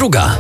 2.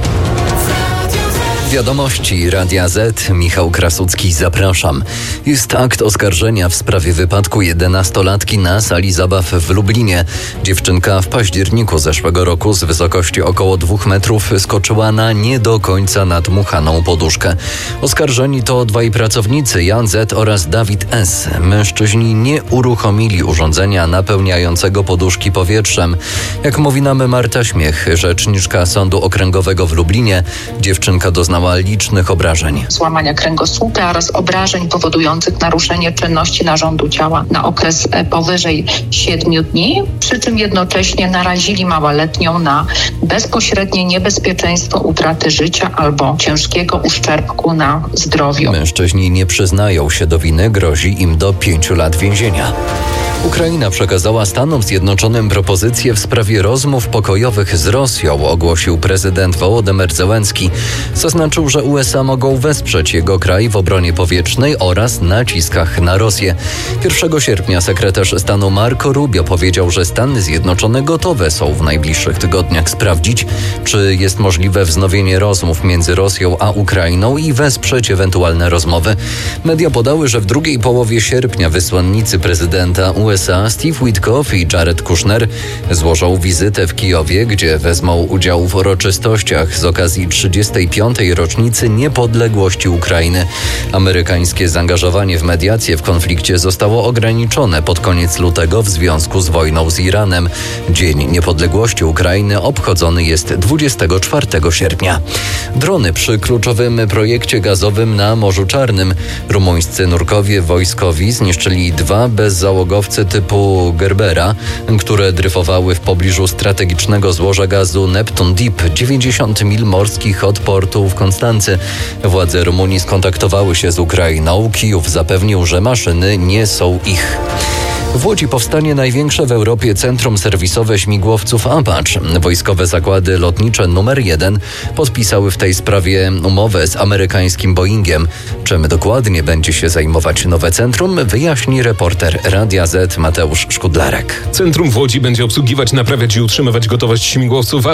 Wiadomości Radia Z. Michał Krasucki, zapraszam. Jest akt oskarżenia w sprawie wypadku 11-latki na sali zabaw w Lublinie. Dziewczynka w październiku zeszłego roku z wysokości około 2 metrów skoczyła na nie do końca nadmuchaną poduszkę. Oskarżeni to dwaj pracownicy, Jan Z. oraz Dawid S. Mężczyźni nie uruchomili urządzenia napełniającego poduszki powietrzem. Jak mówi nam Marta Śmiech, rzeczniczka Sądu Okręgowego w Lublinie, dziewczynka doznała licznych obrażeń. Złamania kręgosłupa oraz obrażeń powodujących naruszenie czynności narządu ciała na okres powyżej 7 dni, przy czym jednocześnie narazili małoletnią na bezpośrednie niebezpieczeństwo utraty życia albo ciężkiego uszczerbku na zdrowiu. Mężczyźni nie przyznają się do winy, grozi im do 5 lat więzienia. Ukraina przekazała Stanom Zjednoczonym propozycję w sprawie rozmów pokojowych z Rosją, ogłosił prezydent Wołodymyr Zełenski. Zaznaczył, że USA mogą wesprzeć jego kraj w obronie powietrznej oraz naciskach na Rosję. 1 sierpnia sekretarz stanu Marco Rubio powiedział, że Stany Zjednoczone gotowe są w najbliższych tygodniach sprawdzić, czy jest możliwe wznowienie rozmów między Rosją a Ukrainą i wesprzeć ewentualne rozmowy. Media podały, że w drugiej połowie sierpnia wysłannicy prezydenta USA Steve Witkoff i Jared Kushner złożą wizytę w Kijowie, gdzie wezmą udział w uroczystościach z okazji 35. rocznicy niepodległości Ukrainy. Amerykańskie zaangażowanie w mediację w konflikcie zostało ograniczone pod koniec lutego w związku z wojną z Iranem. Dzień Niepodległości Ukrainy obchodzony jest 24 sierpnia. Drony przy kluczowym projekcie gazowym na Morzu Czarnym. Rumuńscy nurkowie wojskowi zniszczyli 2 bezzałogowce typu Gerbera, które dryfowały w pobliżu strategicznego złoża gazu Neptun Deep, 90 mil morskich od portu w Konstancy. Władze Rumunii skontaktowały się z Ukrainą. Kijów zapewnił, że maszyny nie są ich. W Łodzi powstanie największe w Europie centrum serwisowe śmigłowców Apache. Wojskowe zakłady lotnicze numer 1 podpisały w tej sprawie umowę z amerykańskim Boeingiem. Czym dokładnie będzie się zajmować nowe centrum, wyjaśni reporter Radia Z Mateusz Szkudlarek. Centrum w Łodzi będzie obsługiwać, naprawiać i utrzymywać gotowość śmigłowców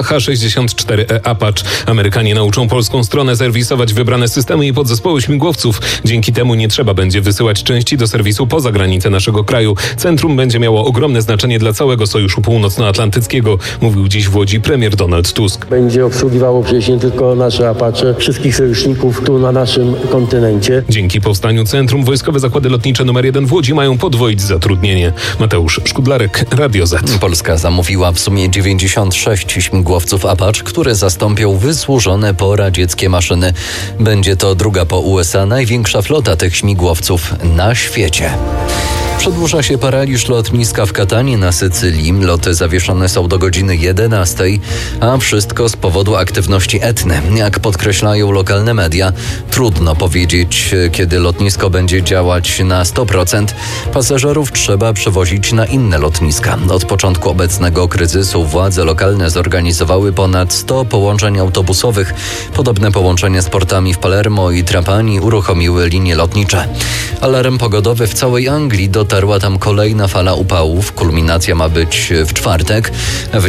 AH-64E Apache. Amerykanie nauczą polską stronę serwisować wybrane systemy i podzespoły śmigłowców. Dzięki temu nie trzeba będzie wysyłać części do serwisu poza granice naszego kraju. Centrum będzie miało ogromne znaczenie dla całego Sojuszu Północnoatlantyckiego, mówił dziś w Łodzi premier Donald Tusk. Będzie obsługiwało przecież nie tylko nasze Apache, wszystkich sojuszników tu na naszym kontynencie. Dzięki powstaniu centrum wojskowe zakłady lotnicze nr 1 w Łodzi mają podwoić zatrudnienie. Mateusz Szkudlarek, Radio Z. Polska zamówiła w sumie 96 śmigłowców Apache, które zastąpią wysłużone poradzieckie maszyny. Będzie to druga po USA największa flota tych śmigłowców na świecie. Przedłuża się paraliż lotniska w Katanie na Sycylii. Loty zawieszone są do godziny 11, a wszystko z powodu aktywności Etny. Jak podkreślają lokalne media, trudno powiedzieć, kiedy lotnisko będzie działać na 100%. Pasażerów trzeba przewozić na inne lotniska. Od początku obecnego kryzysu władze lokalne zorganizowały ponad 100 połączeń autobusowych. Podobne połączenia z portami w Palermo i Trapani uruchomiły linie lotnicze. Alarm pogodowy w całej Anglii. Dotarła tam kolejna fala upałów. Kulminacja ma być w czwartek.